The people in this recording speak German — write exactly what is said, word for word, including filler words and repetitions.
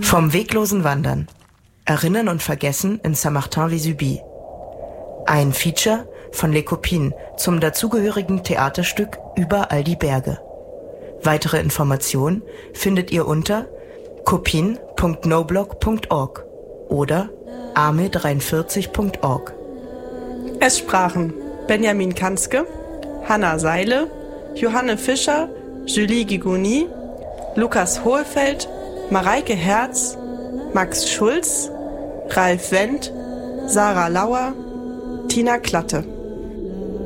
Vom weglosen Wandern. Erinnern und Vergessen in Saint-Martin-Vésubie. Ein Feature von Les Copines zum dazugehörigen Theaterstück Über all die Berge. Weitere Informationen findet ihr unter copines punkt noblog punkt org oder arme dreiundvierzig punkt org. Es sprachen Benjamin Kanzke, Hanna Seile, Johanne Fischer, Julie Gigoni, Lukas Hohlfeld, Mareike Herz, Max Schulz, Ralf Wendt, Sarah Lauer, Tina Klatte.